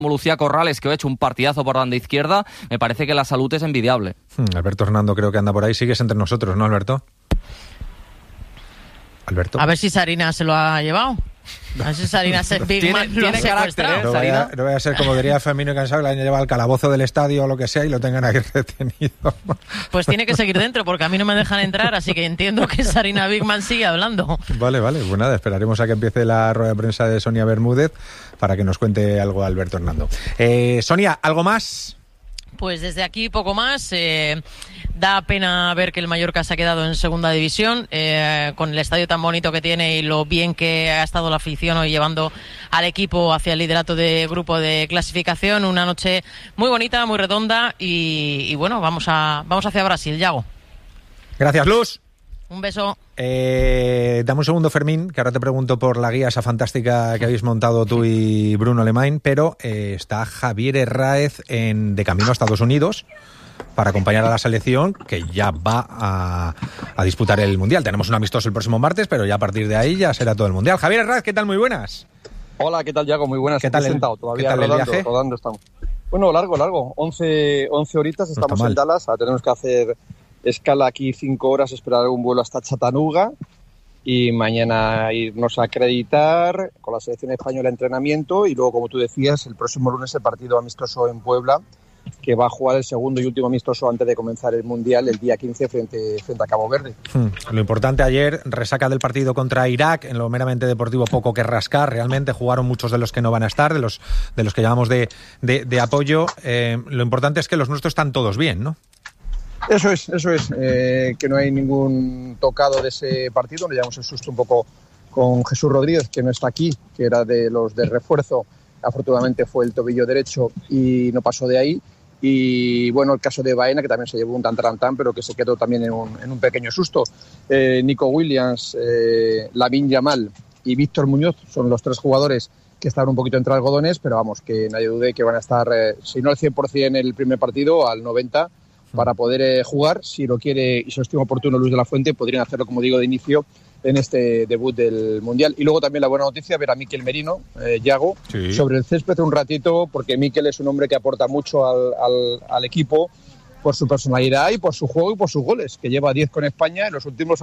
como Lucía Corrales, que ha hecho un partidazo por banda izquierda, me parece que la salud es envidiable. Alberto Hernando creo que anda por ahí. Sigues entre nosotros, ¿no, Alberto? Alberto. A ver si Sarina se lo ha llevado. A ver si Sarina Bigman lo ha secuestrado. No vaya a ser, como diría Fermino y Cansado, que le han llevado al calabozo del estadio o lo que sea y lo tengan ahí retenido. Pues tiene que seguir dentro, porque a mí no me dejan entrar, así que entiendo que Sarina Bigman sigue hablando. Vale, pues nada, esperaremos a que empiece la rueda de prensa de Sonia Bermúdez para que nos cuente algo Alberto Hernando. Sonia, ¿algo más? Pues desde aquí poco más. Da pena ver que el Mallorca se ha quedado en segunda división, con el estadio tan bonito que tiene y lo bien que ha estado la afición hoy llevando al equipo hacia el liderato de grupo de clasificación. Una noche muy bonita, muy redonda y bueno, vamos hacia Brasil, Yago. Gracias, Luz. Un beso. Dame un segundo, Fermín, que ahora te pregunto por la guía esa fantástica que habéis montado tú y Bruno Alemán, pero está Javier Herráez de camino a Estados Unidos para acompañar a la selección que ya va a disputar el Mundial. Tenemos un amistoso el próximo martes, pero ya a partir de ahí ya será todo el Mundial. Javier Herráez, ¿qué tal? Muy buenas. Hola, ¿qué tal, Yago? Muy buenas. ¿Qué tal el viaje? Rodando estamos. Bueno, largo. 11 horitas, estamos en Dallas. Ahora tenemos que hacer escala aquí 5 horas, esperar un vuelo hasta Chattanooga y mañana irnos a acreditar con la selección española de entrenamiento y luego, como tú decías, el próximo lunes el partido amistoso en Puebla, que va a jugar el segundo y último amistoso antes de comenzar el Mundial el día 15 frente a Cabo Verde. Lo importante ayer, resaca del partido contra Irak, en lo meramente deportivo poco que rascar, realmente jugaron muchos de los que no van a estar, de los que llamamos de apoyo. Lo importante es que los nuestros están todos bien, ¿no? Eso es, que no hay ningún tocado de ese partido. Le llevamos el susto un poco con Jesús Rodríguez, que no está aquí, que era de los de refuerzo. Afortunadamente fue el tobillo derecho y no pasó de ahí. Y bueno, el caso de Baena, que también se llevó un tan, pero que se quedó también en un pequeño susto. Nico Williams, Lamine Yamal y Víctor Muñoz son los 3 jugadores que están un poquito entre algodones, pero vamos, que nadie dude que van a estar, si no al 100% en el primer partido, al 90%, para poder jugar. Si lo quiere y se lo estima oportuno Luis de la Fuente, podrían hacerlo, como digo, de inicio en este debut del Mundial. Y luego también la buena noticia, ver a Mikel Merino, Yago, sí, sobre el césped un ratito, porque Mikel es un hombre que aporta mucho al equipo por su personalidad y por su juego y por sus goles, que lleva 10 con España. En los últimos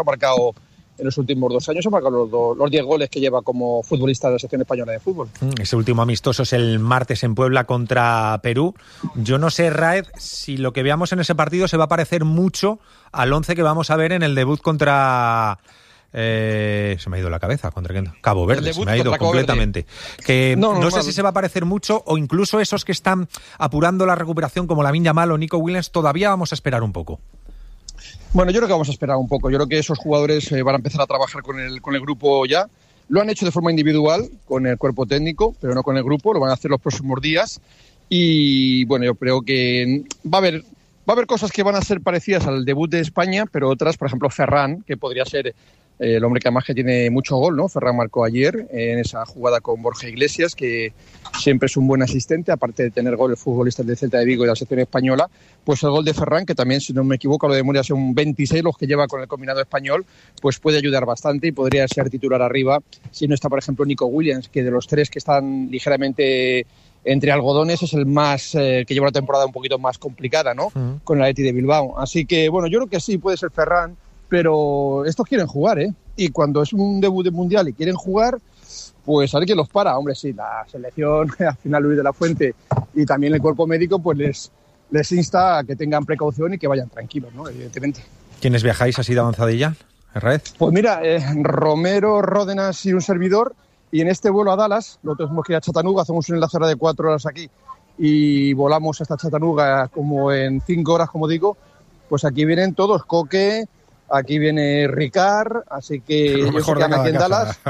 2 años ha marcado los 10 goles que lleva como futbolista de la selección española de fútbol. Ese último amistoso es el martes en Puebla contra Perú. Yo no sé, Raed, si lo que veamos en ese partido se va a parecer mucho al 11 que vamos a ver en el debut contra... se me ha ido la cabeza, contra Cabo Verde, se me ha ido completamente. Que no sé si se va a parecer mucho o incluso esos que están apurando la recuperación como Lamine Yamal o Nico Williams, todavía vamos a esperar un poco. Bueno, yo creo que vamos a esperar un poco. Yo creo que esos jugadores van a empezar a trabajar con el grupo ya. Lo han hecho de forma individual con el cuerpo técnico, pero no con el grupo. Lo van a hacer los próximos días. Y bueno, yo creo que va a haber cosas que van a ser parecidas al debut de España, pero otras, por ejemplo, Ferran, que podría ser el hombre que además que tiene mucho gol, ¿no? Ferran marcó ayer en esa jugada con Borja Iglesias, que siempre es un buen asistente, aparte de tener gol el futbolista del Celta de Vigo y de la selección española. Pues el gol de Ferran, que también, si no me equivoco, lo de memoria son 26 los que lleva con el combinado español, pues puede ayudar bastante y podría ser titular arriba si no está, por ejemplo, Nico Williams, que de los 3 que están ligeramente entre algodones es el más que lleva una temporada un poquito más complicada, ¿no? Con el Athletic de Bilbao. Así que, bueno, yo creo que sí puede ser Ferran, pero estos quieren jugar, ¿eh? Y cuando es un debut de mundial y quieren jugar, pues a ver quién los para. Hombre, sí, la selección, al final Luis de la Fuente y también el cuerpo médico, pues les insta a que tengan precaución y que vayan tranquilos, ¿no? Evidentemente. ¿Quiénes viajáis así de avanzadilla, Herráez? Pues mira, Romero, Ródenas y un servidor. Y en este vuelo a Dallas, nosotros tenemos que ir a Chattanooga, hacemos un enlace de 4 horas aquí y volamos hasta Chattanooga como en 5 horas, como digo. Pues aquí vienen todos, Coque, aquí viene Ricard, así que ellos se quedan aquí en Dallas.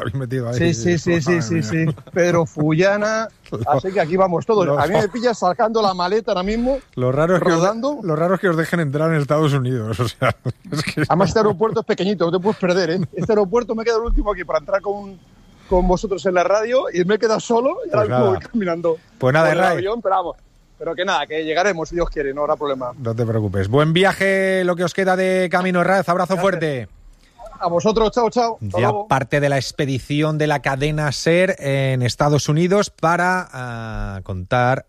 Sí. Pedro Fullana, así que aquí vamos todos. A mí me pillas sacando la maleta ahora mismo, lo raro es rodando. Lo raro es que os dejen entrar en Estados Unidos, o sea... Es que... Además este aeropuerto es pequeñito, no te puedes perder, ¿eh? Este aeropuerto me queda el último aquí para entrar con vosotros en la radio y me he quedado solo y ahora pues voy caminando. Pues nada, el avión, pero vamos. Pero que nada, que llegaremos si Dios quiere, no habrá problema. No te preocupes. Buen viaje lo que os queda de camino, Herráez. Abrazo fuerte. A vosotros, chao, chao. Hasta Ya luego. parte de la expedición de la cadena SER en Estados Unidos para contar